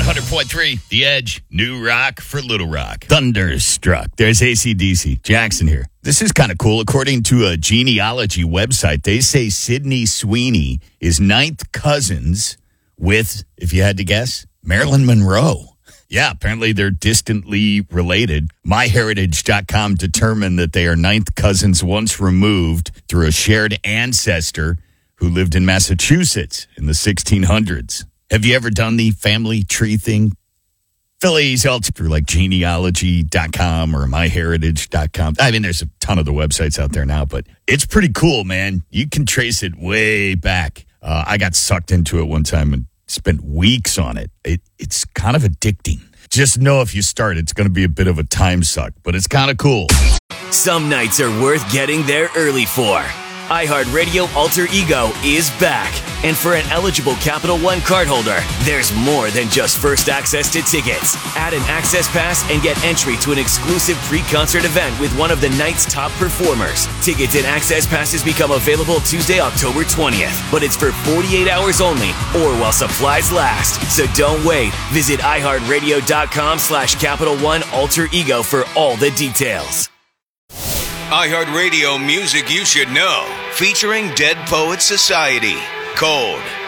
100.3, The Edge, New Rock for Little Rock. Thunderstruck. There's AC/DC. Jackson here. This is kind of cool. According to a genealogy website, they say Sydney Sweeney is ninth cousins with, if you had to guess, Marilyn Monroe. Yeah, apparently they're distantly related. MyHeritage.com determined that they are ninth cousins once removed through a shared ancestor who lived in Massachusetts in the 1600s. Have you ever done the family tree thing? Fill these out through like genealogy.com or myheritage.com. I mean, there's a ton of the websites out there now, but it's pretty cool, man. You can trace it way back. I got sucked into it one time and spent weeks on it. It's kind of addicting. Just know if you start, it's going to be a bit of a time suck, but it's kind of cool. Some nights are worth getting there early for. iHeartRadio Alter Ego is back. And for an eligible Capital One cardholder, there's more than just first access to tickets. Add an access pass and get entry to an exclusive pre-concert event with one of the night's top performers. Tickets and access passes become available Tuesday, October 20th. But it's for 48 hours only or while supplies last. So don't wait. Visit iHeartRadio.com/Capital One Alter Ego for all the details. iHeartRadio music you should know, featuring Dead Poets Society, Cold,